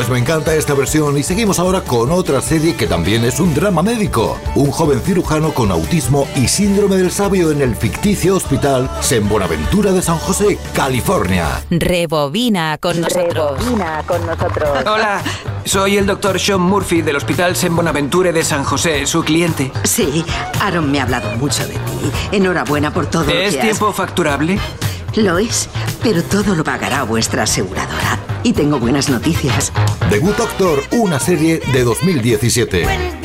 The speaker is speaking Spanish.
Pues me encanta esta versión y seguimos ahora con otra serie que también es un drama médico. Un joven cirujano con autismo y síndrome del sabio en el ficticio hospital San Bonaventura de San José, California. Rebobina con nosotros. Hola, soy el doctor Sean Murphy del Hospital San Bonaventure de San José, su cliente. Sí, Aaron me ha hablado mucho de ti. Enhorabuena por todo lo que ¿Es tiempo facturable? Lo es, pero todo lo pagará vuestra aseguradora. Y tengo buenas noticias. The Good Doctor, una serie de 2017.